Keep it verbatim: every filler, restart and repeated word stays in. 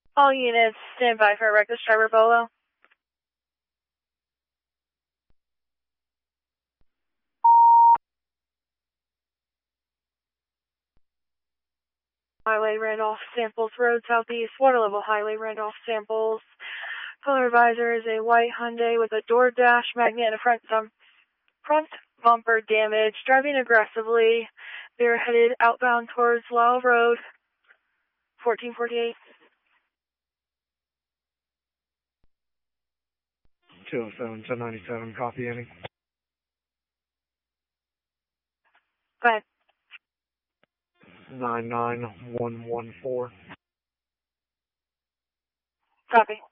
All units, stand by for a reckless driver Bolo. Highway Randolph Samples Road Southeast, water level Highway Randolph Samples. Color advisor is a white Hyundai with a door dash magnet and a front, um, front bumper damage. Driving aggressively. They're headed outbound towards Lyle Road, fourteen forty-eight. two oh seven, ten ninety-seven, copy any. Go nine nine one one four. Copy.